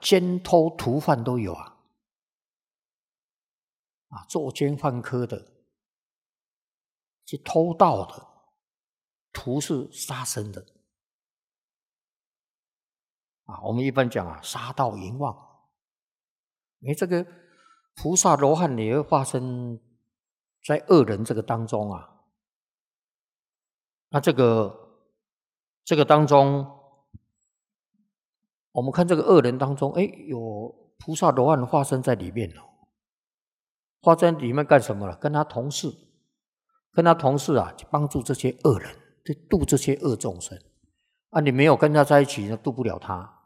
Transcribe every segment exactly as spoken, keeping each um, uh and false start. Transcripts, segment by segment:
奸偷屠贩都有啊，啊，作奸犯科的，去偷盗的，屠是杀生的，啊，我们一般讲啊，杀盗淫妄，因为这个菩萨罗汉也会发生在恶人这个当中啊，那这个这个当中。我们看这个恶人当中，哎，有菩萨罗汉化身在里面了。化身里面干什么了？跟他同事，跟他同事啊，帮助这些恶人，去度这些恶众生。啊，你没有跟他在一起，那度不了他。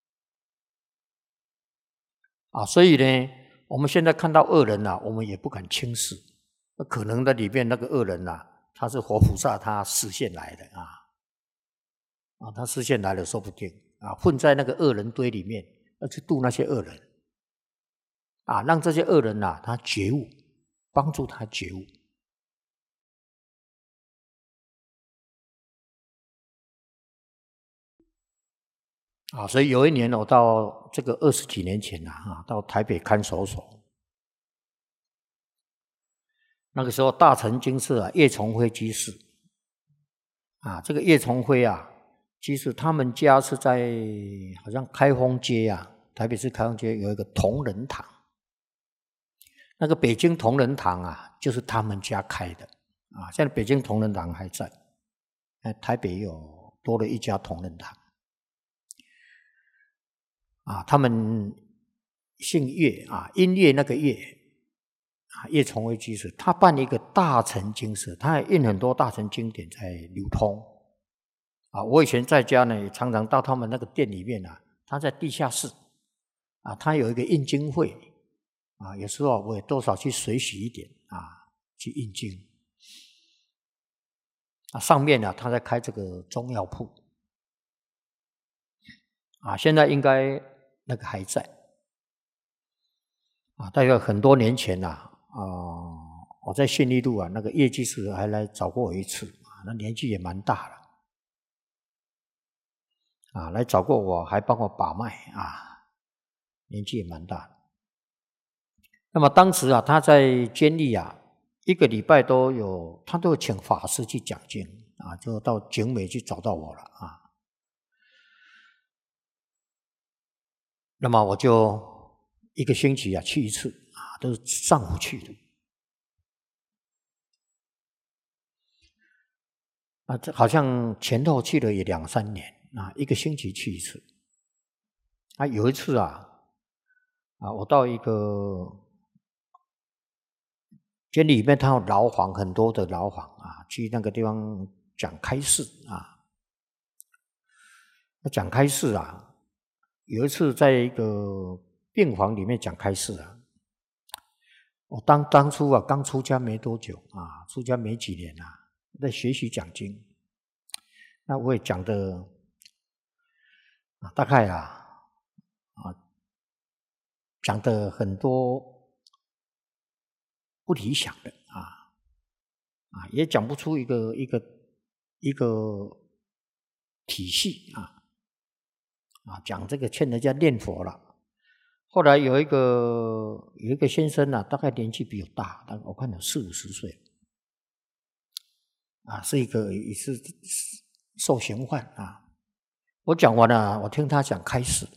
啊，所以呢，我们现在看到恶人啊，我们也不敢轻视。那可能在里面那个恶人啊，他是活菩萨，他示现来的啊，啊，他示现来了，说不定。啊，混在那个恶人堆里面，要去度那些恶人，啊，让这些恶人呐、啊，他觉悟，帮助他觉悟。啊，所以有一年我到这个二十几年前啊，啊，到台北看守所，那个时候大成精舍啊，叶崇辉居士，啊，这个叶崇辉啊。其实他们家是在好像开封街啊，台北市开封街有一个同仁堂，那个北京同仁堂啊，就是他们家开的啊。现在北京同仁堂还在，台北有多了一家同仁堂啊。他们姓叶啊，音乐那个叶啊，叶崇辉居士，他办一个大成经舍，他也印很多大成经典在流通。啊，我以前在家呢，也常常到他们那个店里面啊，他在地下室啊，他有一个印经会啊，有时候我也多少去随喜一点啊，去印经啊。上面呢、啊，他在开这个中药铺啊，现在应该那个还在啊，大概很多年前呐啊，啊，我在信义路啊，那个叶居士还来找过我一次啊，那年纪也蛮大了。啊，来找过我，还帮我把脉啊，年纪也蛮大的。那么当时啊，他在监狱啊，一个礼拜都有，他都有请法师去讲经啊，就到景美去找到我了啊。那么我就一个星期啊去一次啊，都是上午去的。啊，这好像前后去了也两三年啊，一个星期去一次。啊，有一次啊，啊，我到一个监狱里面，他有牢房，很多的牢房啊，去那个地方讲开示啊。那讲开示啊，有一次在一个病房里面讲开示啊，我当当初啊刚出家没多久啊，出家没几年啊，在学习讲经，那我也讲的啊，大概啊啊讲的很多不理想的啊啊，也讲不出一个一个一个体系啊啊，讲这个劝人家念佛了。后来有一个有一个先生啊，大概年纪比我大，大概我看有四五十岁，啊，是一个也是受刑犯啊。我讲完了，我听他讲开始，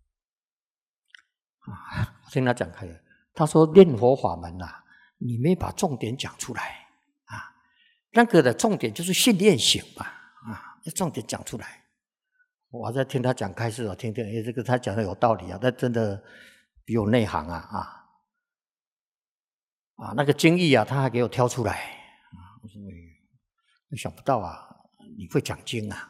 啊，我听他讲开始，他说念佛法门啊，你没把重点讲出来啊，那个的重点就是训练行嘛，啊，重点讲出来。我还在听他讲开示，我听听，哎，这个他讲的有道理啊，他真的比我内行啊啊啊！那个经义啊，他还给我挑出来啊！我说，哎，想不到啊，你会讲经啊！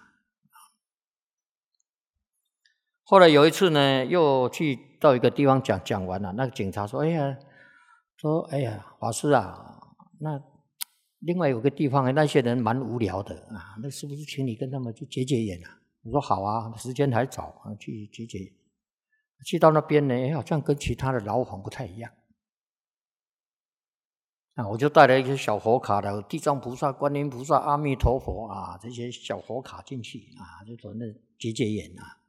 后来有一次呢，又去到一个地方讲，讲完了，那个警察说：“哎呀，说哎呀，法师啊，那另外有个地方那些人蛮无聊的啊，那是不是请你跟他们去结结缘啊？”我说好啊，时间还早啊，去结结。去到那边呢，好像跟其他的牢房不太一样。啊，我就带了一些小佛卡的，地藏菩萨、观音菩萨、阿弥陀佛啊，这些小佛卡进去啊，就说那结结缘啊。